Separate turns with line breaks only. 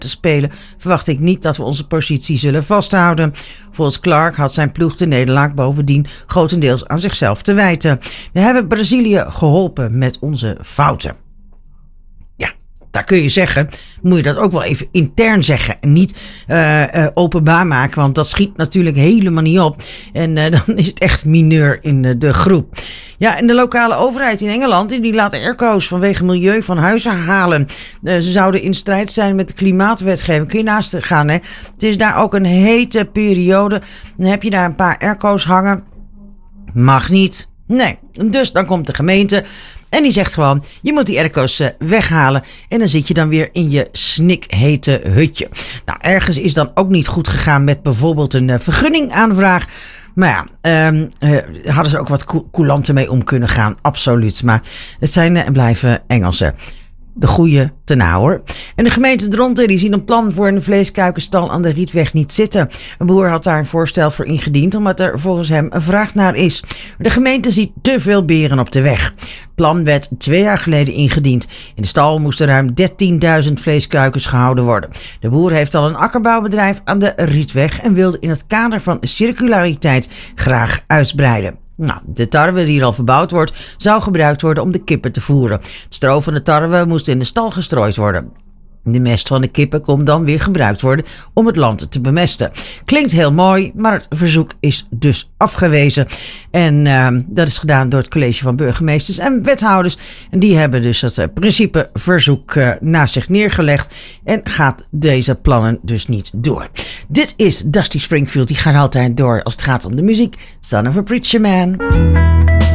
te spelen, verwacht ik niet dat we onze positie zullen vasthouden. Volgens Clark had zijn ploeg de nederlaag bovendien grotendeels aan zichzelf te wijten. We hebben Brazilië geholpen met onze fouten. Ja, daar kun je zeggen, moet je dat ook wel even intern zeggen en niet openbaar maken, want dat schiet natuurlijk helemaal niet op. En dan is het echt mineur in de groep. Ja, en de lokale overheid in Engeland die laat airco's vanwege milieu van huizen halen. Ze zouden in strijd zijn met de klimaatwetgeving. Kun je naast gaan, hè? Het is daar ook een hete periode. Dan heb je daar een paar airco's hangen. Mag niet. Nee, dus dan komt de gemeente en die zegt gewoon, je moet die airco's weghalen. En dan zit je dan weer in je snikhete hutje. Nou, ergens is dan ook niet goed gegaan met bijvoorbeeld een vergunningaanvraag. Maar ja, hadden ze ook wat coulanter mee om kunnen gaan. Absoluut. Maar het zijn en blijven Engelsen. De goeie te na hoor. En de gemeente Dronten die zien een plan voor een vleeskuikenstal aan de Rietweg niet zitten. Een boer had daar een voorstel voor ingediend omdat er volgens hem een vraag naar is. De gemeente ziet te veel beren op de weg. Het plan werd 2 jaar geleden ingediend. In de stal moesten ruim 13.000 vleeskuikens gehouden worden. De boer heeft al een akkerbouwbedrijf aan de Rietweg en wilde in het kader van circulariteit graag uitbreiden. Nou, de tarwe die hier al verbouwd wordt, zou gebruikt worden om de kippen te voeren. Het stro van de tarwe moest in de stal gestrooid worden. De mest van de kippen kon dan weer gebruikt worden om het land te bemesten. Klinkt heel mooi, maar het verzoek is dus afgewezen. En dat is gedaan door het college van burgemeesters en wethouders. En die hebben dus het principeverzoek naast zich neergelegd en gaat deze plannen dus niet door. Dit is Dusty Springfield, die gaat altijd door als het gaat om de muziek. Son of a Preacher Man.